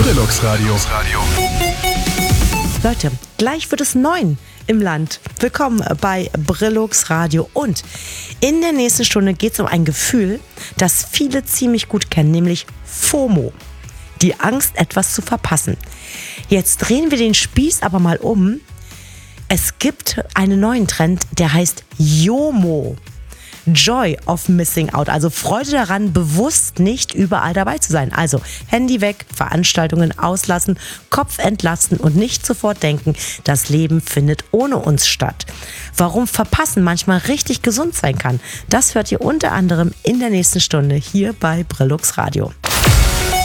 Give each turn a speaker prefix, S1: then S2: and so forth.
S1: Brillux Radio.
S2: Leute, gleich wird es 9 im Land. Willkommen bei Brillux Radio. Und in der nächsten Stunde geht es um ein Gefühl, das viele ziemlich gut kennen, nämlich FOMO. Die Angst, etwas zu verpassen. Jetzt drehen wir den Spieß aber mal um. Es gibt einen neuen Trend, der heißt JOMO. Joy of Missing Out, also Freude daran, bewusst nicht überall dabei zu sein. Also Handy weg, Veranstaltungen auslassen, Kopf entlasten und nicht sofort denken, das Leben findet ohne uns statt. Warum Verpassen manchmal richtig gesund sein kann, das hört ihr unter anderem in der nächsten Stunde hier bei Brillux Radio.